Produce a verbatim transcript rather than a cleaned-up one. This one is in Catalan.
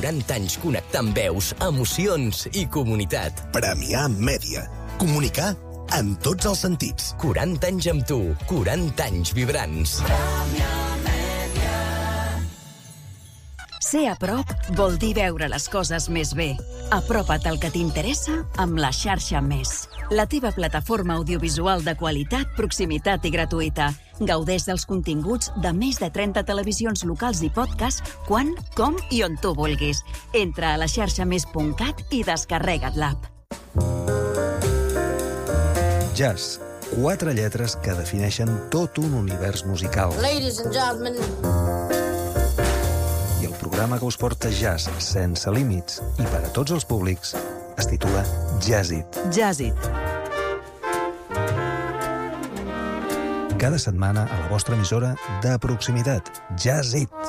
quaranta anys connectant veus, emocions i comunitat. Premià Mèdia. Comunicar en tots els sentits. quaranta anys amb tu, quaranta anys vibrants. Ser a prop vol dir veure les coses més bé. Apropa't al que t'interessa amb la xarxa Més. La teva plataforma audiovisual de qualitat, proximitat i gratuïta. Gaudeix dels continguts de més de trenta televisions locals i podcast quan, com i on tu vulguis. Entra a la xarxa més punt cat i descarrega't l'app. Jazz. Quatre lletres que defineixen tot un univers musical. Ladies and gentlemen. I el programa que us porta jazz sense límits i per a tots els públics es titula Jazzit. Jazzit. Cada setmana a la vostra emissora de proximitat. Jazzit.